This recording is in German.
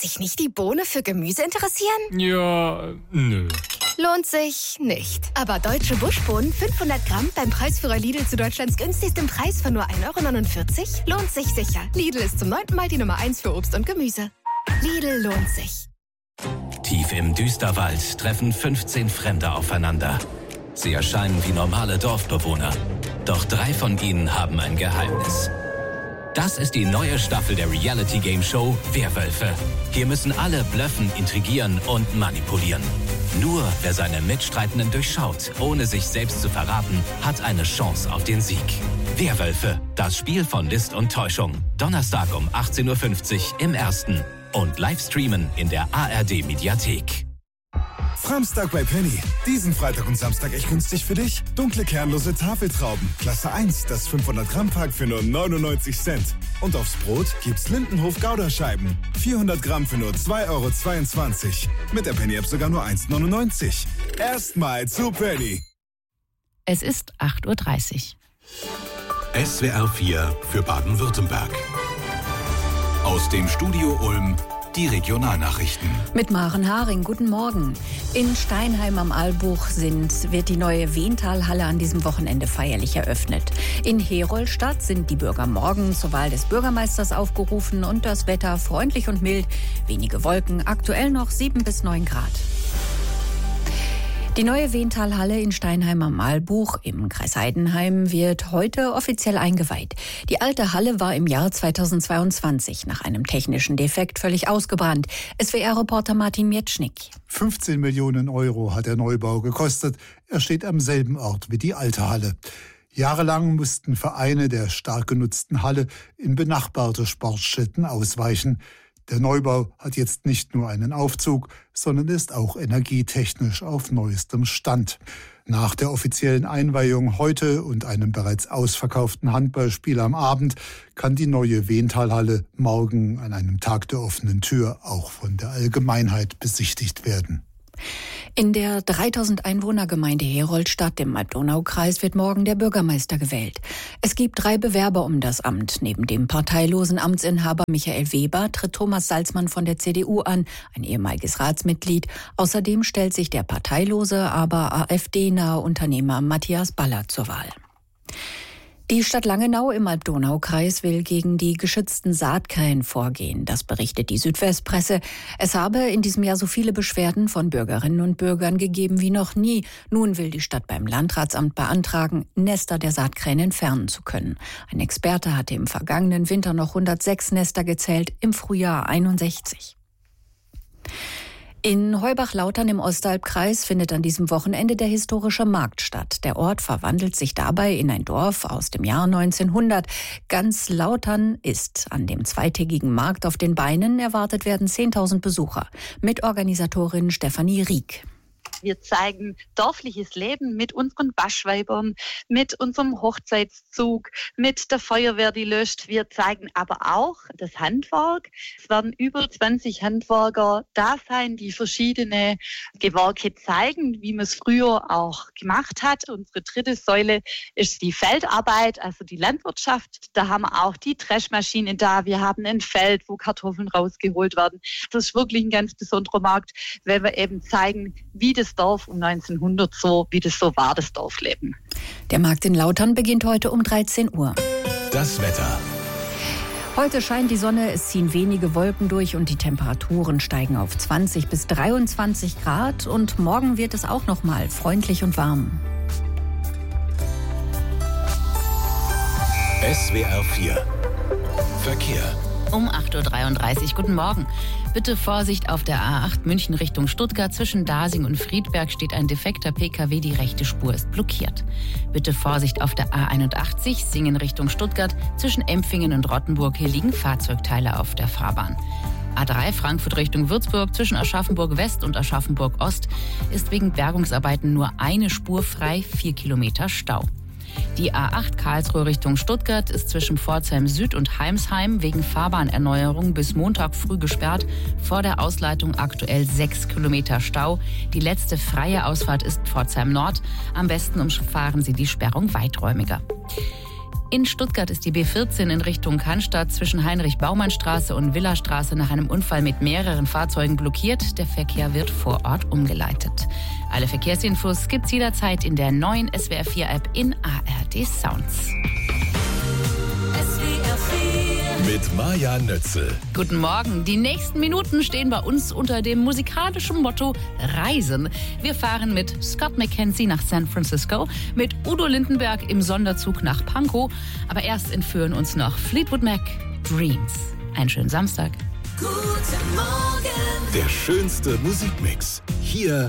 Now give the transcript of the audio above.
sich nicht die Bohne für Gemüse interessieren? Ja, nö. Lohnt sich nicht. Aber deutsche Buschbohnen 500 Gramm beim Preisführer Lidl zu Deutschlands günstigstem Preis von nur 1,49 € lohnt sich sicher. Lidl ist zum 9. Mal die Nummer 1 für Obst und Gemüse. Lidl lohnt sich. Tief im Düsterwald treffen 15 Fremde aufeinander. Sie erscheinen wie normale Dorfbewohner. Doch 3 von ihnen haben ein Geheimnis. Das ist die neue Staffel der Reality-Game-Show Werwölfe. Hier müssen alle bluffen, intrigieren und manipulieren. Nur wer seine Mitstreitenden durchschaut, ohne sich selbst zu verraten, hat eine Chance auf den Sieg. Werwölfe, das Spiel von List und Täuschung. Donnerstag um 18:50 Uhr im Ersten. Und Livestreamen in der ARD-Mediathek. Framstag bei Penny. Diesen Freitag und Samstag echt günstig für dich. Dunkle kernlose Tafeltrauben. Klasse 1, das 500 Gramm Pack für nur 99 Cent. Und aufs Brot gibt's Lindenhof Gouda-Scheiben. 400 Gramm für nur 2,22 €. Mit der Penny-App sogar nur 1,99 €. Erstmal zu Penny. Es ist 8:30 Uhr. SWR 4 für Baden-Württemberg. Aus dem Studio Ulm die Regionalnachrichten. Mit Maren Haring, guten Morgen. In Steinheim am Albuch wird die neue Wehnthalhalle an diesem Wochenende feierlich eröffnet. In Heroldstadt sind die Bürger morgen zur Wahl des Bürgermeisters aufgerufen und das Wetter freundlich und mild. Wenige Wolken, aktuell noch 7 bis 9 Grad. Die neue Wehnthalhalle in Steinheim am Albuch im Kreis Heidenheim wird heute offiziell eingeweiht. Die alte Halle war im Jahr 2022 nach einem technischen Defekt völlig ausgebrannt. SWR-Reporter Martin Mietschnick. 15 Millionen € hat der Neubau gekostet. Er steht am selben Ort wie die alte Halle. Jahrelang mussten Vereine der stark genutzten Halle in benachbarte Sportstätten ausweichen. Der Neubau hat jetzt nicht nur einen Aufzug, sondern ist auch energietechnisch auf neuestem Stand. Nach der offiziellen Einweihung heute und einem bereits ausverkauften Handballspiel am Abend kann die neue Wehnthalhalle morgen an einem Tag der offenen Tür auch von der Allgemeinheit besichtigt werden. In der 3000 Einwohnergemeinde Heroldstadt im Alb-Donau-Kreis wird morgen der Bürgermeister gewählt. Es gibt 3 Bewerber um das Amt. Neben dem parteilosen Amtsinhaber Michael Weber tritt Thomas Salzmann von der CDU an, ein ehemaliges Ratsmitglied. Außerdem stellt sich der parteilose, aber AfD-nahe Unternehmer Matthias Baller zur Wahl. Die Stadt Langenau im Alb-Donau-Kreis will gegen die geschützten Saatkrähen vorgehen. Das berichtet die Südwestpresse. Es habe in diesem Jahr so viele Beschwerden von Bürgerinnen und Bürgern gegeben wie noch nie. Nun will die Stadt beim Landratsamt beantragen, Nester der Saatkrähen entfernen zu können. Ein Experte hatte im vergangenen Winter noch 106 Nester gezählt, im Frühjahr 61. In Heubach-Lautern im Ostalbkreis findet an diesem Wochenende der historische Markt statt. Der Ort verwandelt sich dabei in ein Dorf aus dem Jahr 1900. Ganz Lautern ist an dem zweitägigen Markt auf den Beinen. Erwartet werden 10.000 Besucher. Mitorganisatorin Stefanie Rieck. Wir zeigen dorfliches Leben mit unseren Baschweibern, mit unserem Hochzeitszug, mit der Feuerwehr, die löscht. Wir zeigen aber auch das Handwerk. Es werden über 20 Handwerker da sein, die verschiedene Gewerke zeigen, wie man es früher auch gemacht hat. Unsere dritte Säule ist die Feldarbeit, also die Landwirtschaft. Da haben wir auch die Dreschmaschine da. Wir haben ein Feld, wo Kartoffeln rausgeholt werden. Das ist wirklich ein ganz besonderer Markt, weil wir eben zeigen, wie das Dorf um 1900 wie das so war, das Dorfleben. Der Markt in Lautern beginnt heute um 13 Uhr. Das Wetter. Heute scheint die Sonne, es ziehen wenige Wolken durch und die Temperaturen steigen auf 20 bis 23 Grad. Und morgen wird es auch noch mal freundlich und warm. SWR 4 Verkehr. Um 8:33 Uhr. Guten Morgen. Bitte Vorsicht auf der A8 München Richtung Stuttgart. Zwischen Dasing und Friedberg steht ein defekter PKW. Die rechte Spur ist blockiert. Bitte Vorsicht auf der A81 Singen Richtung Stuttgart. Zwischen Empfingen und Rottenburg. Hier liegen Fahrzeugteile auf der Fahrbahn. A3 Frankfurt Richtung Würzburg. Zwischen Aschaffenburg West und Aschaffenburg Ost ist wegen Bergungsarbeiten nur eine Spur frei. 4 Kilometer Stau. Die A8 Karlsruhe Richtung Stuttgart ist zwischen Pforzheim Süd und Heimsheim wegen Fahrbahnerneuerung bis Montag früh gesperrt. Vor der Ausleitung aktuell 6 Kilometer Stau. Die letzte freie Ausfahrt ist Pforzheim Nord. Am besten umfahren Sie die Sperrung weiträumiger. In Stuttgart ist die B14 in Richtung Cannstatt zwischen Heinrich-Baumann-Straße und Villastraße nach einem Unfall mit mehreren Fahrzeugen blockiert. Der Verkehr wird vor Ort umgeleitet. Alle Verkehrsinfos gibt's jederzeit in der neuen SWR4-App in ARD Sounds. Mit Maja Nötzel. Guten Morgen. Die nächsten Minuten stehen bei uns unter dem musikalischen Motto Reisen. Wir fahren mit Scott McKenzie nach San Francisco, mit Udo Lindenberg im Sonderzug nach Pankow. Aber erst entführen uns noch Fleetwood Mac, Dreams. Einen schönen Samstag. Guten Morgen. Der schönste Musikmix. Hier